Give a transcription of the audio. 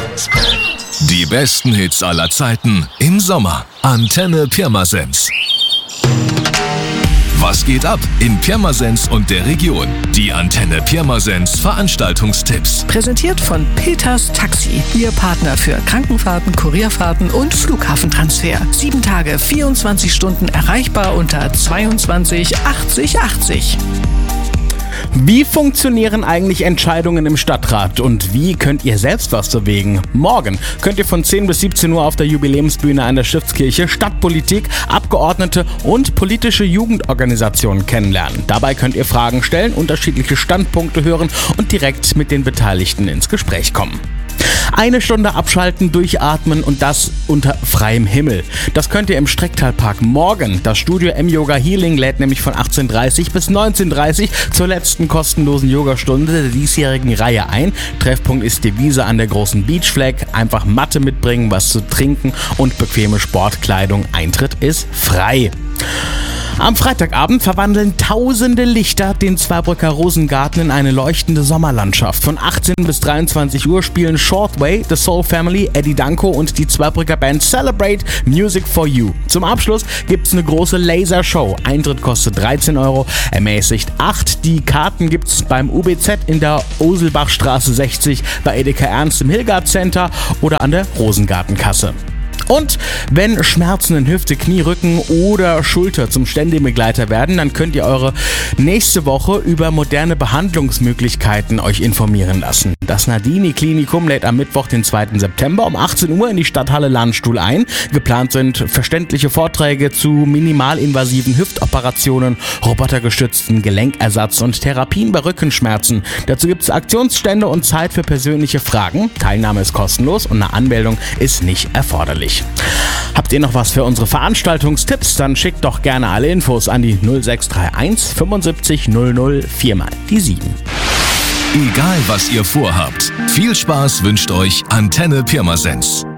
Die besten Hits aller Zeiten im Sommer. Antenne Pirmasens. Was geht ab in Pirmasens und der Region? Die Antenne Pirmasens Veranstaltungstipps. Präsentiert von Peters Taxi. Ihr Partner für Krankenfahrten, Kurierfahrten und Flughafentransfer. 7 Tage, 24 Stunden erreichbar unter 22 80 80. Wie funktionieren eigentlich Entscheidungen im Stadtrat und wie könnt ihr selbst was bewegen? Morgen könnt ihr von 10 bis 17 Uhr auf der Jubiläumsbühne an der Stiftskirche Stadtpolitik, Abgeordnete und politische Jugendorganisationen kennenlernen. Dabei könnt ihr Fragen stellen, unterschiedliche Standpunkte hören und direkt mit den Beteiligten ins Gespräch kommen. 1 Stunde abschalten, durchatmen und das unter freiem Himmel. Das könnt ihr im Strecktalpark morgen. Das Studio M-Yoga Healing lädt nämlich von 18:30 bis 19:30 zur letzten kostenlosen Yogastunde der diesjährigen Reihe ein. Treffpunkt ist die Wiese an der großen Beachflag. Einfach Matte mitbringen, was zu trinken und bequeme Sportkleidung. Eintritt ist frei. Am Freitagabend verwandeln tausende Lichter den Zweibrücker Rosengarten in eine leuchtende Sommerlandschaft. Von 18 bis 23 Uhr spielen Shortway, The Soul Family, Eddie Danko und die Zweibrücker Band Celebrate Music for You. Zum Abschluss gibt's eine große Lasershow. Eintritt kostet 13 €, ermäßigt 8. Die Karten gibt's beim UBZ in der Oselbachstraße 60, bei Edeka Ernst im Hilgard Center oder an der Rosengartenkasse. Und wenn Schmerzen in Hüfte, Knie, Rücken oder Schulter zum ständigen Begleiter werden, dann könnt ihr eure nächste Woche über moderne Behandlungsmöglichkeiten euch informieren lassen. Das Nardini-Klinikum lädt am Mittwoch, den 2. September um 18 Uhr in die Stadthalle Landstuhl ein. Geplant sind verständliche Vorträge zu minimalinvasiven Hüftoperationen, robotergestützten Gelenkersatz und Therapien bei Rückenschmerzen. Dazu gibt es Aktionsstände und Zeit für persönliche Fragen. Teilnahme ist kostenlos und eine Anmeldung ist nicht erforderlich. Habt ihr noch was für unsere Veranstaltungstipps? Dann schickt doch gerne alle Infos an die 0631 75 00 4x7. Egal was ihr vorhabt, viel Spaß wünscht euch Antenne Pirmasens.